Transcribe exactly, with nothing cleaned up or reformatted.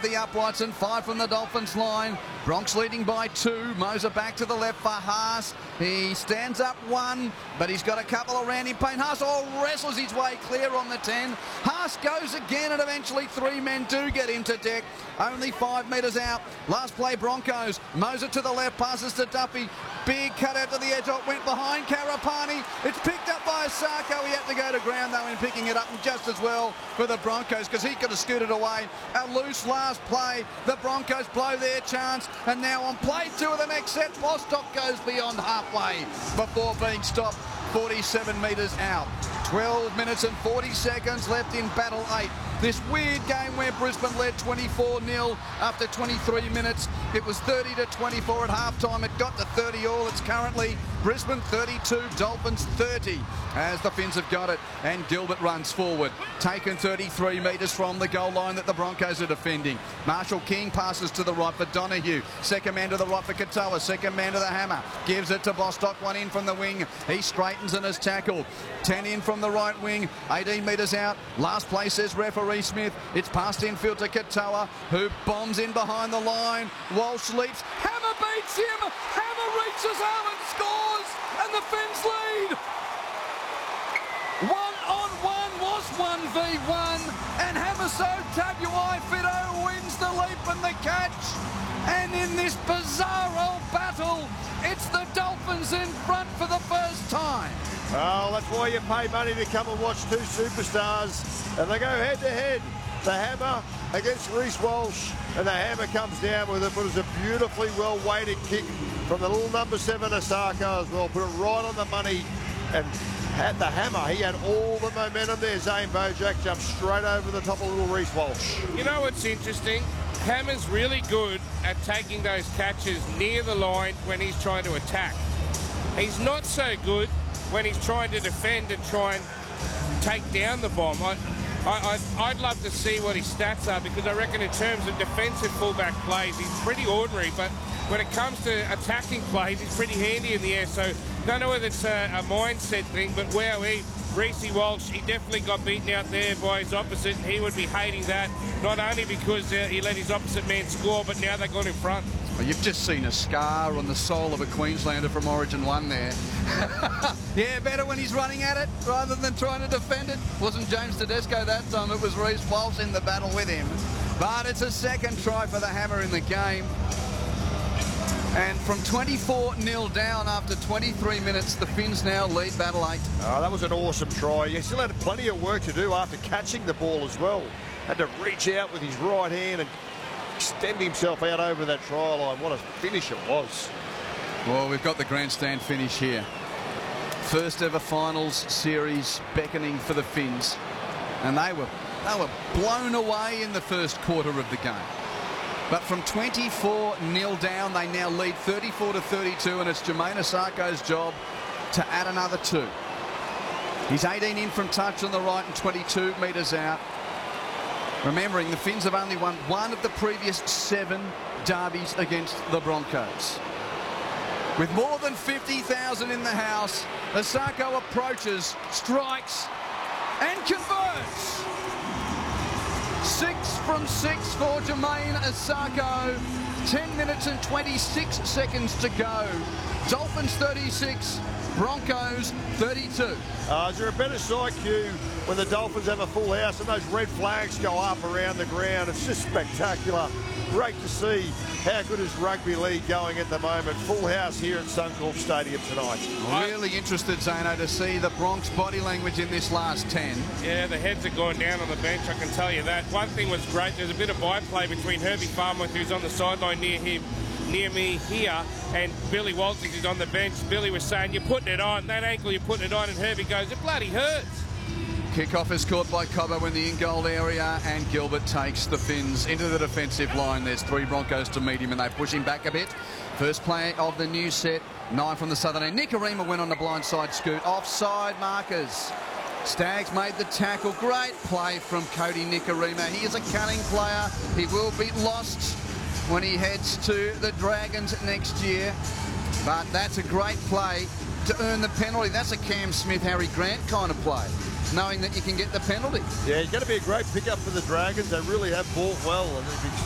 the uprights and five from the Dolphins line. Bronx leading by two. Moser back to the left for Haas. He stands up one, but he's got a couple around him. Payne Haas all wrestles his way clear on the ten. Haas goes again, and eventually three men do get him to deck. Only five metres out. Last play Broncos. Moser to the left, passes to Duffy. Big cut out to the edge. It went behind Karapani. It's picked up by Asako. He had to go to ground though in picking it up, and just as well for the Broncos because he could have scooted away. A loose last play. The Broncos blow their chance, and now on play two of the next set, Bostock goes beyond halfway before being stopped forty-seven metres out. twelve minutes and forty seconds left in battle eight. This weird game where Brisbane led twenty-four nil after twenty-three minutes. It was thirty to twenty-four at halftime. It got to thirty all. It's currently Brisbane thirty-two, Dolphins thirty as the Finns have got it. And Gilbert runs forward, taken thirty-three metres from the goal line that the Broncos are defending. Marshall King passes to the right for Donahue. Second man to the right for Katoa. Second man to the hammer. Gives it to Bostock. One in from the wing. He straightens and is tackled. ten in from the right wing. eighteen metres out. Last play says referee Smith. It's passed infield to Katoa, who bombs in behind the line. Walsh leaps. Hammer beats him. Hammer reaches out and scores. And the Finns lead. One on one was one v one. And Hamaso Tabuai Fido wins the leap and the catch. And in this bizarro battle, it's the Dolphins in front for the first time. Well, that's why you pay money to come and watch two superstars. And they go head to head. The hammer against Reece Walsh. And the hammer comes down with it, but it's a beautifully well-weighted kick from the little number seven Asako as well. Put it right on the money. And had the hammer, he had all the momentum there. Zane Bojack jumped straight over the top of little Reece Walsh. You know what's interesting? Hammer's really good at taking those catches near the line when he's trying to attack. He's not so good when he's trying to defend and try and take down the bomb. I, I, I'd love to see what his stats are because I reckon in terms of defensive fullback plays, he's pretty ordinary, but when it comes to attacking plays, he's pretty handy in the air. So don't know whether it's a, a mindset thing, but wow, he, Reece Walsh, he definitely got beaten out there by his opposite, and he would be hating that, not only because uh, he let his opposite man score, but now they got in front. Well, you've just seen a scar on the soul of a Queenslander from Origin one there. Yeah, better when he's running at it rather than trying to defend it. Wasn't James Tedesco that time, it was Reece Walsh in the battle with him. But it's a second try for the Hammer in the game. And from twenty-four nil down after twenty-three minutes, the Finns now lead battle eight. Oh, that was an awesome try. He still had plenty of work to do after catching the ball as well. Had to reach out with his right hand and extend himself out over that try line. What a finish it was. Well, we've got the grandstand finish here. First ever finals series beckoning for the Finns. And they were, they were blown away in the first quarter of the game. But from twenty-four nil down, they now lead thirty-four to thirty-two, and it's Jermaine Asako's job to add another two. He's eighteen in from touch on the right and twenty-two metres out. Remembering the Finns have only won one of the previous seven derbies against the Broncos. With more than fifty thousand in the house, Asako approaches, strikes, and converts. Six from six for Jermaine Asako. ten minutes and twenty-six seconds to go. Dolphins thirty-six, Broncos thirty-two. Uh, is there a better sight, Q, when the Dolphins have a full house and those red flags go up around the ground? It's just spectacular. Great to see how good is rugby league going at the moment. Full house here at Suncorp Stadium tonight. Really interested, Zano, to see the Bronx body language in this last ten. Yeah, the heads are going down on the bench, I can tell you that. One thing was great, there's a bit of byplay between Herbie Farmworth, who's on the sideline near him, near me here, and Billy Walters is on the bench. Billy was saying, you're putting it on, that ankle you're putting it on, and Herbie goes, it bloody hurts. Kickoff is caught by Cobbo in the in-goal area, and Gilbert takes the Finns into the defensive line. There's three Broncos to meet him, and they push him back a bit. First play of the new set, nine from the southern end. Nikorima went on the blindside scoot. Offside markers. Staggs made the tackle. Great play from Cody Nikorima. He is a cunning player. He will be lost when he heads to the Dragons next year. But that's a great play to earn the penalty. That's a Cam Smith, Harry Grant kind of play, knowing that you can get the penalty. Yeah, it's going to be a great pickup for the Dragons. They really have bought well, and